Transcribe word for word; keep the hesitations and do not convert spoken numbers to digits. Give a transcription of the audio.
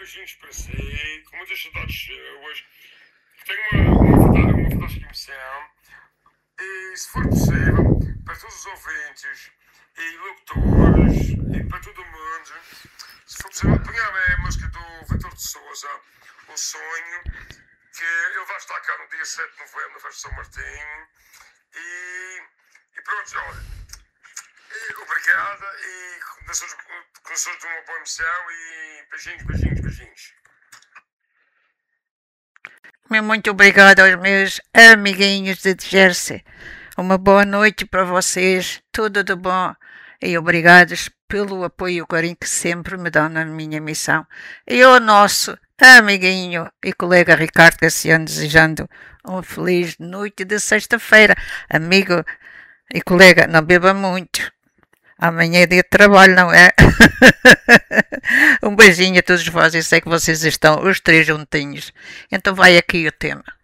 beijinhos para si, com muitas saudades suas. Tenho uma, uma, fantástica, uma fantástica emissão. E, se for possível, para todos os ouvintes e locutores e para todo o mundo, se for possível, ponhar a música do Vitor de Sousa, O Sonho, que ele vai estar cá no dia sete de novembro, na festa de São Martinho. E, e pronto, olha, e, obrigada e conheções de uma boa emissão e beijinhos, beijinhos, beijinhos. Muito obrigada aos meus amiguinhos de Jersey. Uma boa noite para vocês, tudo de bom e obrigados pelo apoio e o carinho que sempre me dão na minha missão. E ao nosso amiguinho e colega Ricardo Cassiano, desejando uma feliz noite de sexta-feira. Amigo e colega, não beba muito. Amanhã é dia de trabalho, não é? Um beijinho a todos vós. Eu sei que vocês estão os três juntinhos. Então vai aqui o tema.